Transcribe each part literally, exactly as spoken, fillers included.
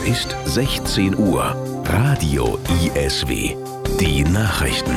ist sechzehn Uhr. Radio I S W. Die Nachrichten.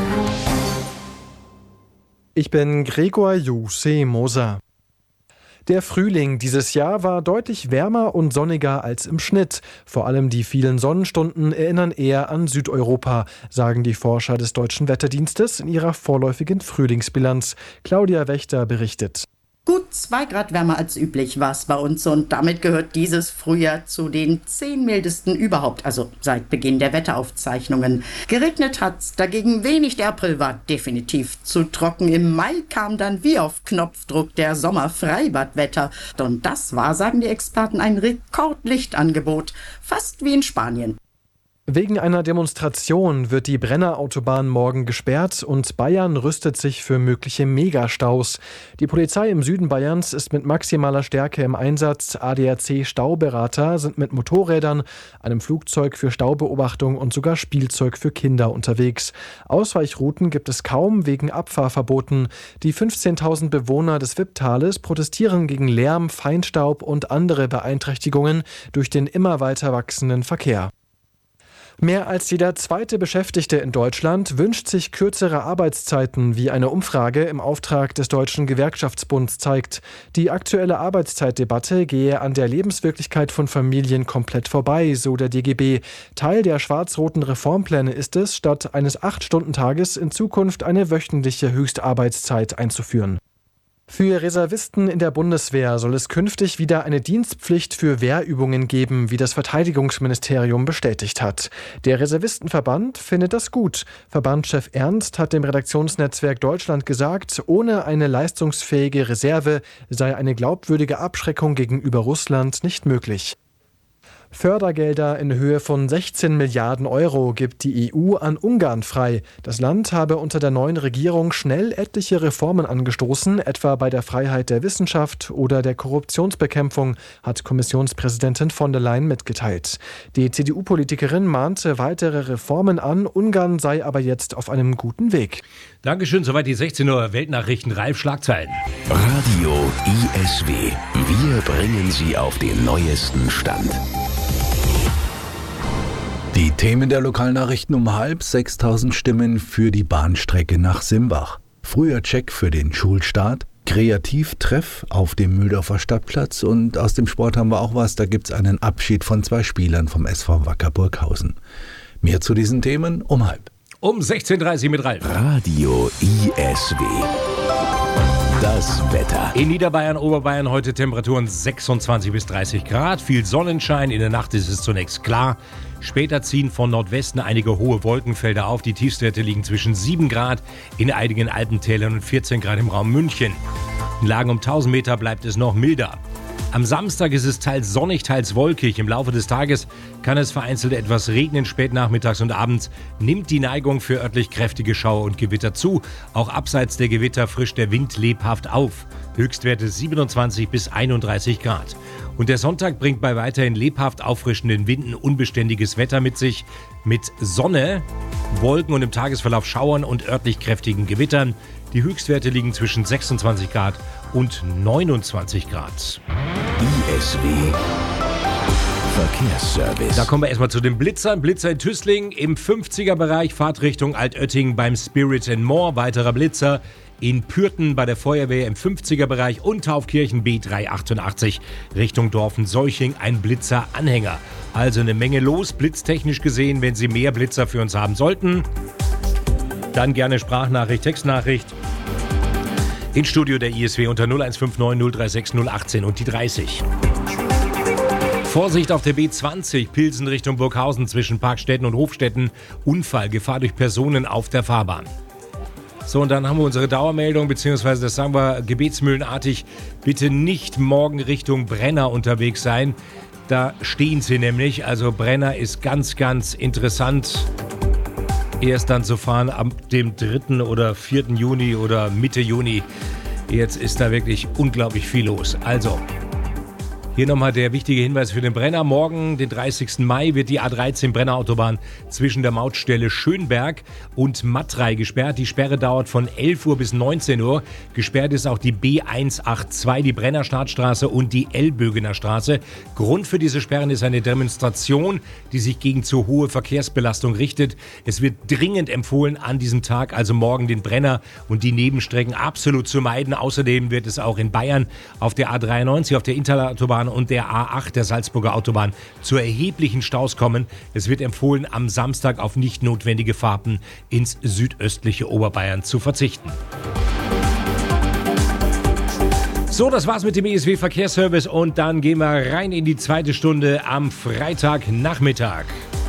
Ich bin Gregor Juse Moser. Der Frühling dieses Jahr war deutlich wärmer und sonniger als im Schnitt. Vor allem die vielen Sonnenstunden erinnern eher an Südeuropa, sagen die Forscher des Deutschen Wetterdienstes in ihrer vorläufigen Frühlingsbilanz. Claudia Wächter berichtet. Gut zwei Grad wärmer als üblich war es bei uns und damit gehört dieses Frühjahr zu den zehn mildesten überhaupt, also seit Beginn der Wetteraufzeichnungen. Geregnet hat's dagegen wenig, der April war definitiv zu trocken. Im Mai kam dann wie auf Knopfdruck der Sommerfreibadwetter und das war, sagen die Experten, ein Rekordlichtangebot, fast wie in Spanien. Wegen einer Demonstration wird die Brenner-Autobahn morgen gesperrt und Bayern rüstet sich für mögliche Megastaus. Die Polizei im Süden Bayerns ist mit maximaler Stärke im Einsatz. A D A C-Stauberater sind mit Motorrädern, einem Flugzeug für Staubeobachtung und sogar Spielzeug für Kinder unterwegs. Ausweichrouten gibt es kaum wegen Abfahrverboten. Die fünfzehntausend Bewohner des Wipptales protestieren gegen Lärm, Feinstaub und andere Beeinträchtigungen durch den immer weiter wachsenden Verkehr. Mehr als jeder zweite Beschäftigte in Deutschland wünscht sich kürzere Arbeitszeiten, wie eine Umfrage im Auftrag des Deutschen Gewerkschaftsbunds zeigt. Die aktuelle Arbeitszeitdebatte gehe an der Lebenswirklichkeit von Familien komplett vorbei, so der D G B. Teil der schwarz-roten Reformpläne ist es, statt eines acht-Stunden-Tages in Zukunft eine wöchentliche Höchstarbeitszeit einzuführen. Für Reservisten in der Bundeswehr soll es künftig wieder eine Dienstpflicht für Wehrübungen geben, wie das Verteidigungsministerium bestätigt hat. Der Reservistenverband findet das gut. Verbandschef Ernst hat dem Redaktionsnetzwerk Deutschland gesagt, ohne eine leistungsfähige Reserve sei eine glaubwürdige Abschreckung gegenüber Russland nicht möglich. Fördergelder in Höhe von sechzehn Milliarden Euro gibt die E U an Ungarn frei. Das Land habe unter der neuen Regierung schnell etliche Reformen angestoßen, etwa bei der Freiheit der Wissenschaft oder der Korruptionsbekämpfung, hat Kommissionspräsidentin von der Leyen mitgeteilt. Die C D U-Politikerin mahnte weitere Reformen an, Ungarn sei aber jetzt auf einem guten Weg. Dankeschön, soweit die sechzehn Uhr Weltnachrichten. Ralf, Schlagzeilen. Radio I S W. Wir bringen Sie auf den neuesten Stand. Die Themen der Lokalnachrichten um halb, sechstausend Stimmen für die Bahnstrecke nach Simbach. Früher Check für den Schulstart, Kreativtreff auf dem Mühldorfer Stadtplatz und aus dem Sport haben wir auch was, da gibt's einen Abschied von zwei Spielern vom S V Wacker Burghausen. Mehr zu diesen Themen um halb. Um sechzehn Uhr dreißig mit Ralf. Radio I S W. Das Wetter. In Niederbayern, Oberbayern heute Temperaturen sechsundzwanzig bis dreißig Grad. Viel Sonnenschein, in der Nacht ist es zunächst klar. Später ziehen von Nordwesten einige hohe Wolkenfelder auf. Die Tiefstwerte liegen zwischen sieben Grad in einigen Alpentälern und vierzehn Grad im Raum München. In Lagen um tausend Meter bleibt es noch milder. Am Samstag ist es teils sonnig, teils wolkig. Im Laufe des Tages kann es vereinzelt etwas regnen. Spät nachmittags und abends nimmt die Neigung für örtlich kräftige Schauer und Gewitter zu. Auch abseits der Gewitter frischt der Wind lebhaft auf. Höchstwerte siebenundzwanzig bis einunddreißig Grad. Und der Sonntag bringt bei weiterhin lebhaft auffrischenden Winden unbeständiges Wetter mit sich. Mit Sonne, Wolken und im Tagesverlauf Schauern und örtlich kräftigen Gewittern. Die Höchstwerte liegen zwischen sechsundzwanzig Grad und neunundzwanzig Grad. I S W Verkehrsservice. Da kommen wir erstmal zu den Blitzern. Blitzer in Tüßling im fünfziger-Bereich, Fahrtrichtung Altötting beim Spirit and More. Weiterer Blitzer in Pürten bei der Feuerwehr im fünfziger-Bereich und Taufkirchen B dreihundertachtundachtzig Richtung Dorfen-Solching ein Blitzer-Anhänger. Also eine Menge los, blitztechnisch gesehen. Wenn Sie mehr Blitzer für uns haben sollten, dann gerne Sprachnachricht, Textnachricht. Ins Studio der I S W unter null eins fünf neun null drei sechs null achtzehn und die dreißig. Vorsicht auf der B zwanzig, Pilsen Richtung Burghausen zwischen Parkstätten und Hofstätten. Unfall, Gefahr durch Personen auf der Fahrbahn. So, und dann haben wir unsere Dauermeldung, beziehungsweise das sagen wir gebetsmühlenartig, bitte nicht morgen Richtung Brenner unterwegs sein. Da stehen sie nämlich, also Brenner ist ganz, ganz interessant. Erst dann zu fahren ab dem dritten oder vierten Juni oder Mitte Juni. Jetzt ist da wirklich unglaublich viel los. Also, Hier nochmal der wichtige Hinweis für den Brenner. Morgen, den dreißigsten Mai, wird die A dreizehn Brennerautobahn zwischen der Mautstelle Schönberg und Mattrei gesperrt. Die Sperre dauert von elf Uhr bis neunzehn Uhr. Gesperrt ist auch die B hundertachtundzwanzig, die Brenner Startstraße und die Elbögener Straße. Grund für diese Sperren ist eine Demonstration, die sich gegen zu hohe Verkehrsbelastung richtet. Es wird dringend empfohlen, an diesem Tag, also morgen, den Brenner und die Nebenstrecken absolut zu meiden. Außerdem wird es auch in Bayern auf der A dreiundneunzig, auf der Interlautobahn und der A acht, der Salzburger Autobahn, zu erheblichen Staus kommen. Es wird empfohlen, am Samstag auf nicht notwendige Fahrten ins südöstliche Oberbayern zu verzichten. So, das war's mit dem E S W-Verkehrsservice und dann gehen wir rein in die zweite Stunde am Freitagnachmittag.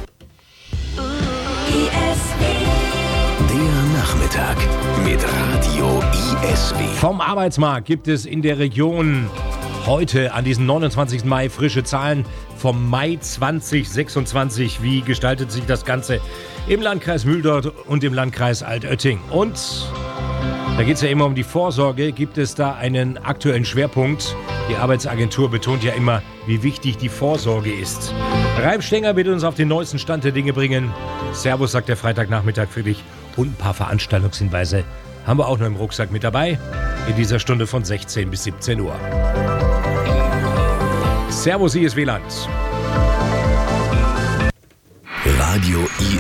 Der Nachmittag mit Radio I S W. Vom Arbeitsmarkt gibt es in der Region heute an diesem neunundzwanzigsten Mai frische Zahlen vom Mai zwanzig sechsundzwanzig. Wie gestaltet sich das Ganze im Landkreis Mühldorf und im Landkreis Altötting? Und da geht es ja immer um die Vorsorge. Gibt es da einen aktuellen Schwerpunkt? Die Arbeitsagentur betont ja immer, wie wichtig die Vorsorge ist. Ralf Stenger wird uns auf den neuesten Stand der Dinge bringen. Servus, sagt der Freitagnachmittag für dich. Und ein paar Veranstaltungshinweise haben wir auch noch im Rucksack mit dabei. In dieser Stunde von sechzehn bis siebzehn Uhr. Servus I S W-Land. Radio I